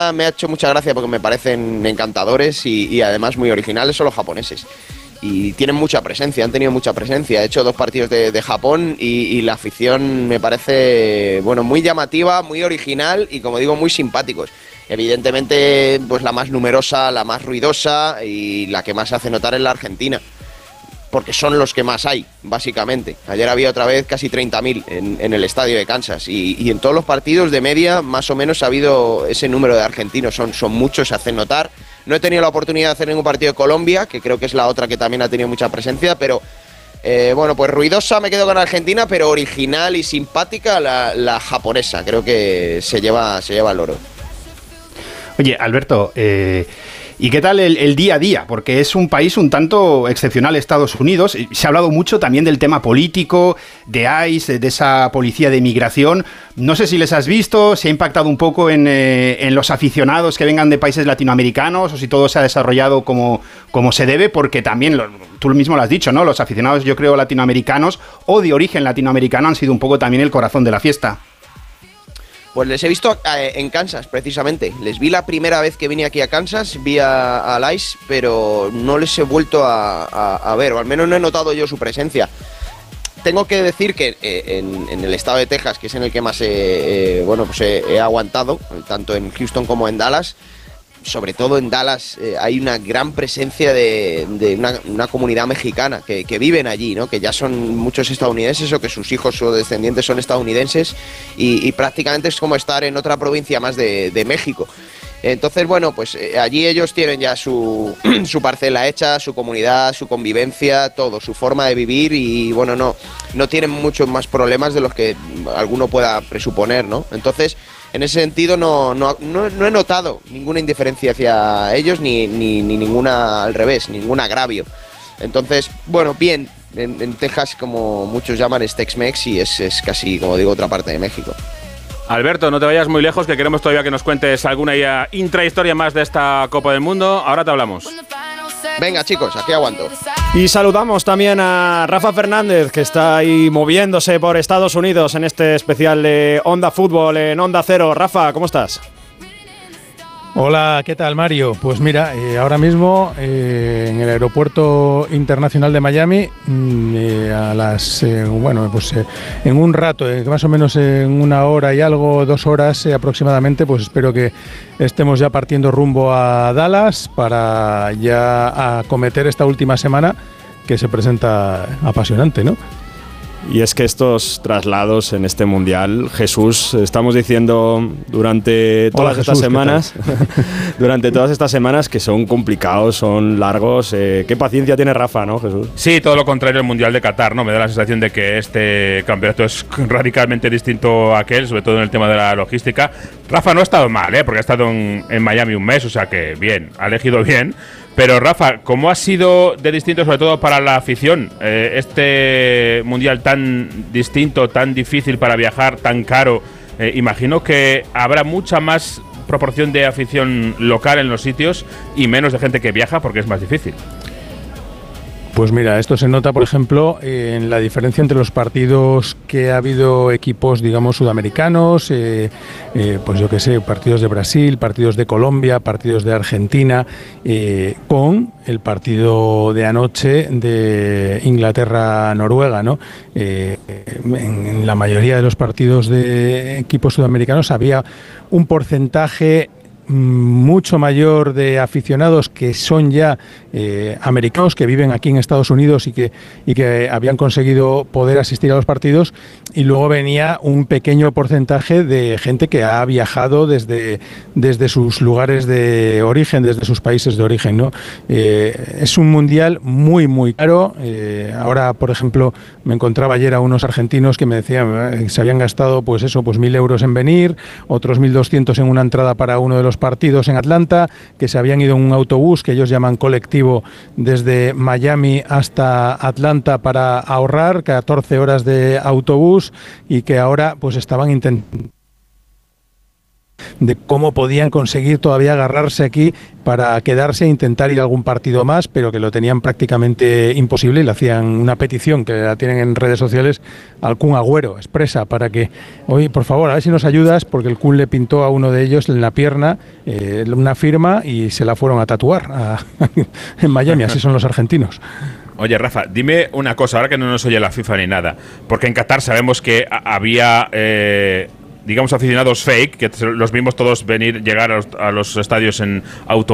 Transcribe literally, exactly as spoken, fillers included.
me ha hecho mucha gracia porque me parecen encantadores y, y además muy originales son los japoneses. Y tienen mucha presencia, han tenido mucha presencia. He hecho dos partidos de, de Japón y, y la afición me parece, bueno, muy llamativa, muy original y, como digo, muy simpáticos. Evidentemente, pues la más numerosa, la más ruidosa y la que más se hace notar es la Argentina, porque son los que más hay, básicamente. Ayer había otra vez casi treinta mil en, en el estadio de Kansas y, y en todos los partidos de media más o menos ha habido ese número de argentinos, son, son muchos, se hacen notar. No he tenido la oportunidad de hacer ningún partido de Colombia, que creo que es la otra que también ha tenido mucha presencia, pero eh, bueno, pues ruidosa me quedo con Argentina, pero original y simpática la, la japonesa, creo que se lleva, se lleva el oro. Oye, Alberto, eh, ¿y qué tal el, el día a día? Porque es un país un tanto excepcional, Estados Unidos. Se ha hablado mucho también del tema político, de ICE, de esa policía de inmigración. No sé si les has visto, si ha impactado un poco en, eh, en los aficionados que vengan de países latinoamericanos o si todo se ha desarrollado como, como se debe, porque también, lo, tú mismo lo has dicho, ¿no? Los aficionados, yo creo, latinoamericanos o de origen latinoamericano han sido un poco también el corazón de la fiesta. Pues les he visto eh, en Kansas, precisamente. Les vi la primera vez que vine aquí a Kansas, vi a, a Ice, pero no les he vuelto a, a, a ver, o al menos no he notado yo su presencia. Tengo que decir que eh, en, en el estado de Texas, que es en el que más he, eh, bueno, pues he, he aguantado, tanto en Houston como en Dallas, sobre todo en Dallas eh, hay una gran presencia de, de una, una comunidad mexicana que, que viven allí, ¿no? Que ya son muchos estadounidenses o que sus hijos o descendientes son estadounidenses y, y prácticamente es como estar en otra provincia más de, de México. Entonces, bueno, pues eh, allí ellos tienen ya su, su parcela hecha, su comunidad, su convivencia, todo, su forma de vivir y, bueno, no, no tienen muchos más problemas de los que alguno pueda presuponer, ¿no? Entonces, en ese sentido no, no, no, no he notado ninguna indiferencia hacia ellos ni, ni, ni ninguna, al revés, ningún agravio. Entonces, bueno, bien, en, en Texas, como muchos llaman, es Tex-Mex y es, es casi, como digo, otra parte de México. Alberto, no te vayas muy lejos, que queremos todavía que nos cuentes alguna ya intrahistoria más de esta Copa del Mundo. Ahora te hablamos. Venga, chicos, aquí aguanto. Y saludamos también a Rafa Fernández, que está ahí moviéndose por Estados Unidos en este especial de Onda Fútbol en Onda Cero. Rafa, ¿cómo estás? Hola, ¿qué tal, Mario? Pues mira, eh, ahora mismo eh, en el Aeropuerto Internacional de Miami, eh, a las, eh, bueno, pues eh, en un rato, eh, más o menos en una hora y algo, dos horas eh, aproximadamente, pues espero que estemos ya partiendo rumbo a Dallas para ya acometer esta última semana que se presenta apasionante, ¿no? Y es que estos traslados en este Mundial, Jesús, estamos diciendo durante todas Hola, estas Jesús, semanas, durante todas estas semanas que son complicados, son largos. Eh, ¿Qué paciencia tiene Rafa, no, Jesús? Sí, todo lo contrario al Mundial de Qatar, ¿no? Me da la sensación de que este campeonato es radicalmente distinto a aquel, sobre todo en el tema de la logística. Rafa no ha estado mal, ¿eh? Porque ha estado en, en Miami un mes, o sea que bien, ha elegido bien. Pero Rafa, ¿cómo ha sido de distinto, sobre todo para la afición, eh, este mundial tan distinto, tan difícil para viajar, tan caro? Eh, imagino que habrá mucha más proporción de afición local en los sitios y menos de gente que viaja porque es más difícil. Pues mira, esto se nota, por ejemplo, en la diferencia entre los partidos que ha habido equipos, digamos, sudamericanos, eh, eh, pues yo qué sé, partidos de Brasil, partidos de Colombia, partidos de Argentina, eh, con el partido de anoche de Inglaterra-Noruega, ¿no? Eh, en la mayoría de los partidos de equipos sudamericanos había un porcentaje mucho mayor de aficionados que son ya eh, americanos, que viven aquí en Estados Unidos y que, y que habían conseguido poder asistir a los partidos, y luego venía un pequeño porcentaje de gente que ha viajado desde, desde sus lugares de origen, desde sus países de origen, ¿no? Eh, es un mundial muy, muy caro. Eh, ahora, por ejemplo, me encontraba ayer a unos argentinos que me decían que se habían gastado, pues eso, pues mil euros en venir, otros mil doscientos en una entrada para uno de los partidos en Atlanta, que se habían ido en un autobús que ellos llaman colectivo desde Miami hasta Atlanta para ahorrar catorce horas de autobús, y que ahora pues estaban intentando de cómo podían conseguir todavía agarrarse aquí para quedarse e intentar ir a algún partido más, pero que lo tenían prácticamente imposible y le hacían una petición que la tienen en redes sociales al Kun Agüero, expresa, para que, oye, por favor, a ver si nos ayudas, porque el Kun le pintó a uno de ellos en la pierna eh, una firma y se la fueron a tatuar a, en Miami, así son los argentinos. Oye, Rafa, dime una cosa, ahora que no nos oye la FIFA ni nada, porque en Qatar sabemos que a- había... Eh, digamos, aficionados fake, que los vimos todos venir, llegar a los, a los estadios en auto